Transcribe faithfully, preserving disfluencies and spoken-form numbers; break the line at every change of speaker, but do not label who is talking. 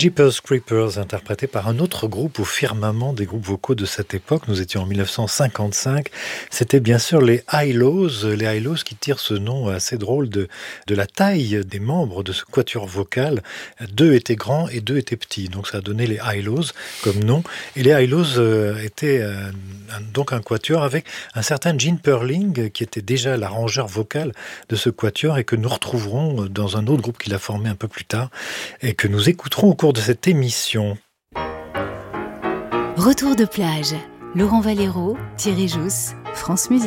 Jeepers Creepers, interprété par un autre groupe au firmament des groupes vocaux de cette époque. Nous étions en mille neuf cent cinquante-cinq. C'était bien sûr les Hi-Lows, les Hi-Lows qui tirent ce nom assez drôle de, de la taille des membres de ce quatuor vocal. Deux étaient grands et deux étaient petits, donc ça a donné les Hi-Lows comme nom. Et les Hi-Lows euh, étaient euh, un, donc un quatuor avec un certain Gene Perling qui était déjà l'arrangeur vocal de ce quatuor et que nous retrouverons dans un autre groupe qu'il a formé un peu plus tard et que nous écouterons au cours de cette émission.
Retour de plage. Laurent Valero, Thierry Jousse, France Musique.